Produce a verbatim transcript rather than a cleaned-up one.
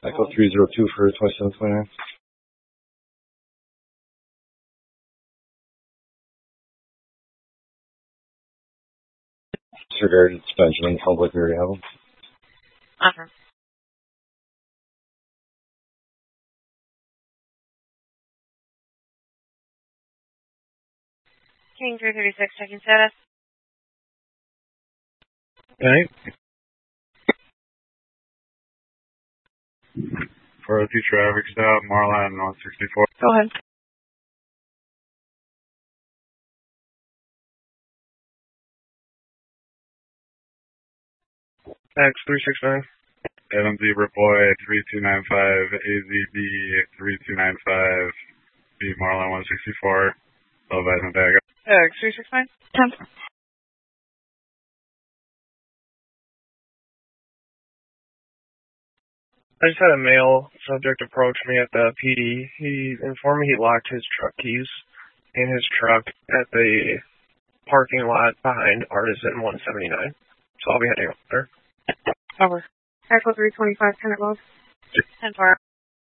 Echo three zero two for twenty-seven twenty-nine. Disregard, it's Benjamin. Sounds like we already have him. Uh-huh. King three thirty-six, checking status. Okay. four oh two traffic stop, Marlin one sixty-four. Go ahead. X three six nine. Adam Zebra Boy three two nine five, A Z B three two nine five, B Marlin one sixty-four, Low Advent Backup. X three six nine. ten. I just had a male subject approach me at the P D. He informed me he locked his truck keys in his truck at the parking lot behind Artisan one seventy-nine. So I'll be heading over there. Over. Echo three twenty-five, ten at Lowe's. ten four.